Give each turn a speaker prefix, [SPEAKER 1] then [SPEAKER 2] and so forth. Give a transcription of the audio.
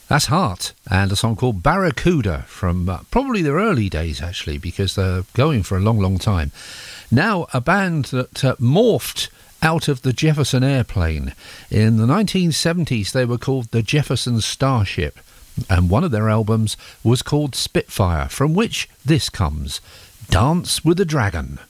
[SPEAKER 1] That's Heart, and a song called Barracuda from probably their early days, actually, because they're going for a long, long time. Now, a band that morphed out of the Jefferson Airplane. In the 1970s, they were called the Jefferson Starship, and one of their albums was called Spitfire, from which this comes, Dance with a Dragon.